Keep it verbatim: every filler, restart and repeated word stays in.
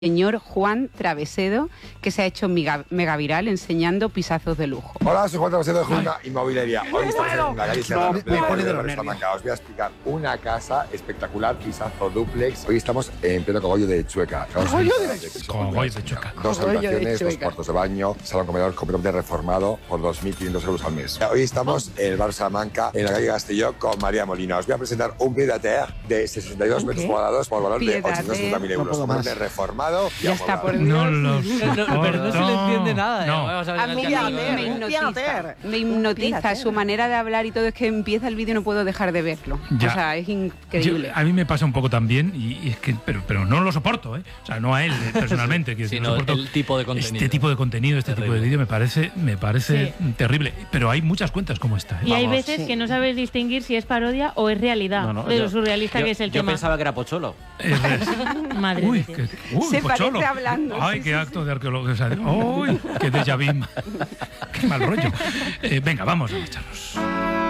Señor Juan Travesedo, que se ha hecho mega, mega viral enseñando pisazos de lujo. Hola, soy Juan Travesedo de Junta Inmobiliaria. Hoy estamos en la calle Serrano de Salamanca. Os voy a explicar una casa espectacular, pisazo duplex. Hoy estamos en pleno Cogollo de Chueca. Cogollo de, Cogollo de Chueca. Dos habitaciones, dos cuartos de baño, salón comedor completamente reformado por dos mil quinientos euros al mes. Hoy estamos en el barrio Salamanca, en la calle Castelló, con María Molina. Os voy a presentar un pied a terre de sesenta y dos metros cuadrados por valor de ochocientos setenta mil euros. Completamente reformado. Ya está por Dios. No lo no, pero no se le entiende nada. No. Vamos a ver A mí ya me, me hipnotiza, me hipnotiza su manera de hablar y todo. Es que empieza el vídeo y no puedo dejar de verlo. Ya. O sea, es increíble. Yo, a mí me pasa un poco también, y, y es que, pero, pero no lo soporto, ¿eh? O sea, no a él eh, personalmente, que sino no soporto el tipo de contenido. Este tipo de contenido, este Terrible. tipo de vídeo me parece, me parece Sí. terrible. Pero hay muchas cuentas como esta, ¿eh? Y hay Vamos. veces que no sabes distinguir si es parodia o es realidad No, no, de yo- lo surrealista yo- que es el yo tema. pensaba que era Pocholo. Es- es- Madre uy, de Dios. qué, uy, Se Pocholo. parece hablando, Ay, sí, qué sí, acto de arqueología. O sea, uy, qué déjà vu. Qué mal rollo. Eh, venga, vamos a marcharnos.